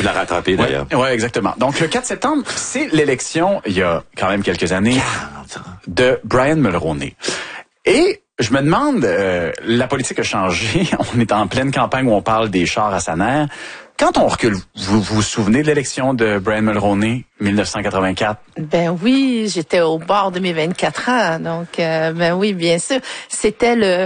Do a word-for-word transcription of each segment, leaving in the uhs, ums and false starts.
pu la rattraper, d'ailleurs. Oui, ouais, exactement. Donc, le quatre septembre, c'est l'élection, il y a quand même quelques années, de Brian Mulroney. Et je me demande, euh, la politique a changé. On est en pleine campagne où on parle des chars à Saner. Quand on recule, vous vous, vous souvenez de l'élection de Brian Mulroney, mille neuf cent quatre-vingt-quatre? Ben oui, j'étais au bord de mes vingt-quatre ans. Donc, euh, ben oui, bien sûr. C'était le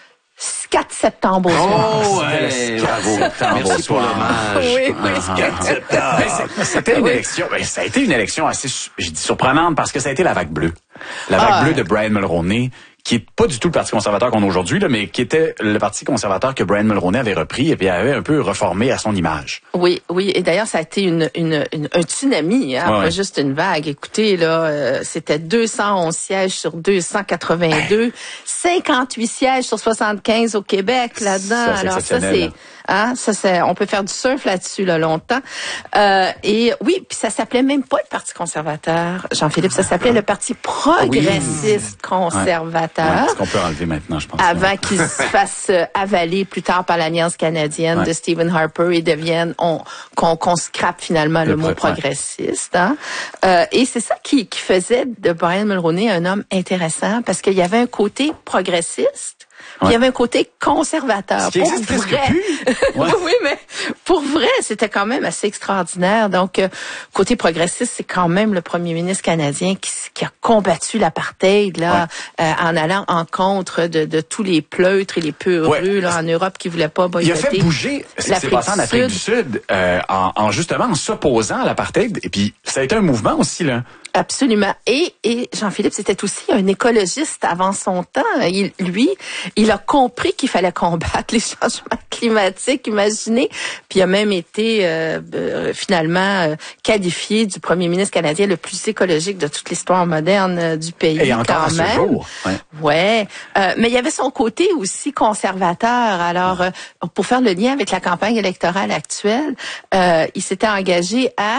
quatre septembre au soir. Oh, ouais, bravo. Merci pour l'hommage. Oui, oui. quatre septembre. Ben, c'était une Oui. élection, ben, ça a été une élection assez, je dis surprenante parce que ça a été la vague bleue. La vague Ah. bleue de Brian Mulroney, qui est pas du tout le Parti conservateur qu'on a aujourd'hui, là, mais qui était le Parti conservateur que Brian Mulroney avait repris et puis avait un peu reformé à son image. Oui, oui. Et d'ailleurs, ça a été une, une, une un tsunami, hein, Ouais, pas ouais. juste une vague. Écoutez, là, euh, c'était deux cent onze sièges sur deux cent quatre-vingt-deux, cinquante-huit sièges sur soixante-quinze au Québec là-dedans. Ça, c'est Alors ça, exceptionnel, c'est, là. hein, ça c'est, on peut faire du surf là-dessus là longtemps. Euh, et oui, puis ça s'appelait même pas le Parti conservateur, Jean-Philippe, ça s'appelait le Parti progressiste conservateur. Ouais, ce qu'on peut enlever maintenant, je pense. Avant qu'il se fasse euh, avaler plus tard par l'Alliance canadienne Ouais. de Stephen Harper et devienne, on, qu'on, qu'on scrape finalement le, Le mot pro- ouais. progressiste. Hein? Euh, et c'est ça qui, qui faisait de Brian Mulroney un homme intéressant parce qu'il y avait un côté progressiste. Puis il y Ouais. avait un côté conservateur. Ce qui Pour existe presque vrai. plus. Ouais. oui, mais pour vrai, c'était quand même assez extraordinaire. Donc, euh, côté progressiste, c'est quand même le premier ministre canadien qui, qui a combattu l'apartheid là, euh, en allant en contre de, de tous les pleutres et les peureux Ouais. là, en Europe qui voulaient pas Il a boycotter. fait bouger ce qui s'est l'Afrique passé en du Afrique Sud. du Sud, euh, en, en justement en s'opposant à l'apartheid. Et puis, ça a été un mouvement aussi, là. Absolument. Et, et Jean-Philippe, c'était aussi un écologiste avant son temps. Il, lui, il a compris qu'il fallait combattre les changements climatiques, imaginez. Puis il a même été euh, euh, finalement euh, qualifié du premier ministre canadien le plus écologique de toute l'histoire moderne euh, du pays. Et encore quand à ce même. jour. Ouais. Ouais, euh, mais il y avait son côté aussi conservateur. Alors, euh, pour faire le lien avec la campagne électorale actuelle, euh, il s'était engagé à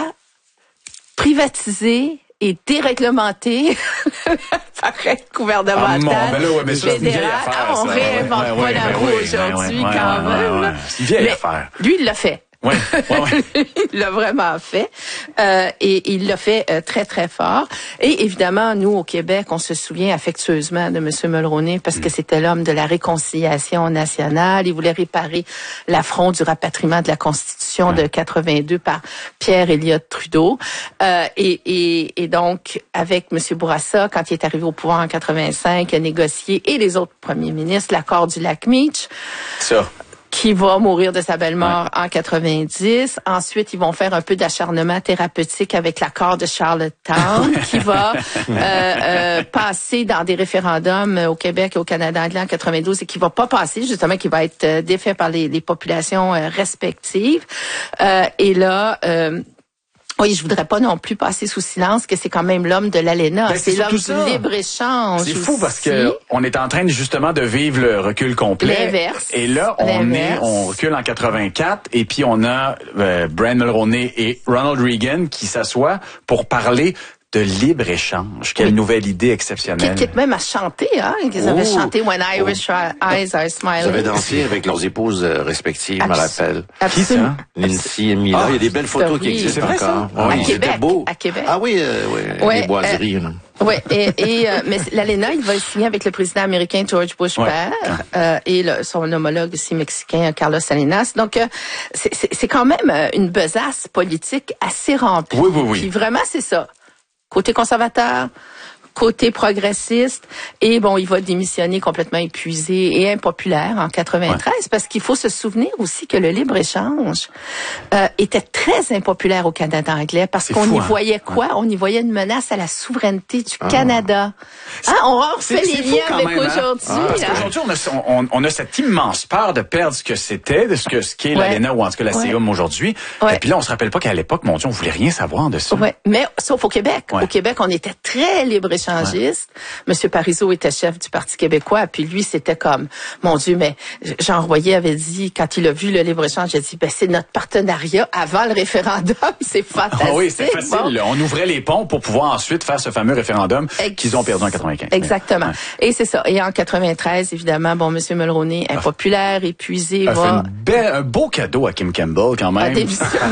privatiser et déréglementer l'appareil gouvernemental. Ah, bon, ben là, ouais, mais ça, c'est une vieille fédéral. affaire, Ah, on ça. réinvente Ouais, pas ouais, la ouais, roue ouais, aujourd'hui ouais, ouais, quand ouais, même. ouais, ouais. C'est une vieille Mais affaire. lui, il l'a fait. Ouais, ouais, ouais. Il l'a vraiment fait. Euh, et il l'a fait euh, très, très fort. Et évidemment, nous, au Québec, on se souvient affectueusement de M. Mulroney parce que c'était l'homme de la réconciliation nationale. Il voulait réparer l'affront du rapatriement de la Constitution de quatre-vingt-deux par Pierre Elliott Trudeau. Euh, et, et, et donc, avec M. Bourassa, quand il est arrivé au pouvoir en quatre-vingt-cinq, il a négocié, et les autres premiers ministres, l'accord du lac Meach, Ça. qui va mourir de sa belle mort en quatre-vingt-dix. Ensuite, ils vont faire un peu d'acharnement thérapeutique avec l'accord de Charlottetown, qui va euh, euh, passer dans des référendums au Québec et au Canada anglais en quatre-vingt-douze et qui va pas passer, justement, qui va être euh, défait par les, les populations euh, respectives. Euh, et là... Euh, Oui, je voudrais pas non plus passer sous silence que c'est quand même l'homme de l'A L E N A. Ben, c'est c'est l'homme surtout ça. du libre-échange. C'est fou aussi. parce que on est en train justement de vivre le recul complet. L'inverse. Et là, on est, L'inverse. on recule en quatre-vingt-quatre et puis on a euh, Brian Mulroney et Ronald Reagan qui s'assoient pour parler de libre-échange. Quelle Oui. nouvelle idée Qui exceptionnelle. quitte même à chanter, hein. Ils avaient Oh. chanté When Irish Eyes Are Smiling. Ils avaient dansé avec leurs épouses euh, respectives, je me Abs- rappelle. Qui ça? Absolument. Nancy et Mila. Ah, il y a des belles photos qui oui. existent C'est vrai, ça? encore. À Oui, ils Québec, étaient beaux. à Québec. Ah oui, euh, oui, Ouais, les boiseries. là. Oui, et, et euh, mais l'A L E N A, il va signer avec le président américain George Bush Ouais. père euh, et le, son homologue aussi mexicain Carlos Salinas. Donc euh, c'est, c'est, c'est quand même euh, une besace politique assez remplie. Oui, oui, oui. Puis vraiment c'est ça. Côté conservateur, côté progressiste, et bon, il va démissionner complètement épuisé et impopulaire en quatre-vingt-treize, ouais. Parce qu'il faut se souvenir aussi que le libre-échange euh, était très impopulaire au Canada anglais, parce C'est qu'on fou, y hein? voyait quoi? Ouais. On y voyait une menace à la souveraineté du ah. Canada. Hein, on refait les liens avec même, aujourd'hui. Hein? Ah, parce hein? qu'aujourd'hui, on a, on, on a cette immense peur de perdre ce que c'était, de ce que ce qu'est ouais. l'A L E N A ou en tout cas la ouais. C I O M aujourd'hui. Ouais. Et puis là, on se rappelle pas qu'à l'époque, mon Dieu, on voulait rien savoir de ça. Ouais. Mais sauf au Québec. Ouais. Au Québec, on était très libre-échangiste. Ouais. Monsieur Parizeau était chef du Parti québécois, puis lui, c'était comme, mon Dieu, mais Jean Royer avait dit, quand il a vu le libre-échange, il a dit, ben c'est notre partenariat avant le référendum, c'est fantastique. Oh oui, c'est facile. Bon. On ouvrait les ponts pour pouvoir ensuite faire ce fameux référendum Ex- qu'ils ont perdu en quatre-vingt-quinze. Exactement. Ouais. Et c'est ça. Et en quatre-vingt-treize, évidemment, bon, Monsieur Mulroney, impopulaire, épuisé, a va... fait une belle, un beau cadeau à Kim Campbell, quand même. À démission.